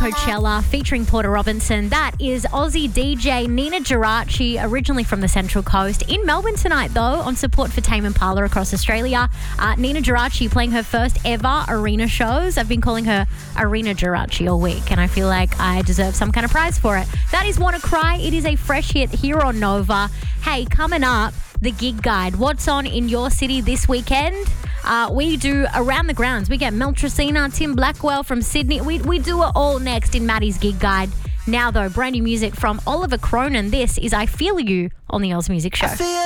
Coachella featuring Porter Robinson. That is Aussie DJ Nina Geraci, originally from the Central Coast. In Melbourne tonight, though, on support for Tame Impala across Australia. Nina Geraci playing her first ever arena shows. I've been calling her Arena Geraci all week, and I feel like I deserve some kind of prize for it. That is Wanna Cry. It is a fresh hit here on Nova. Hey, coming up, the gig guide. What's on in your city this weekend? We do Around the Grounds. We get Mel Tracina, Tim Blackwell from Sydney. We do it all next in Maddie's Gig Guide. Now, though, brand new music from Oliver Cronin. This is I Feel You on the Oz Music Show.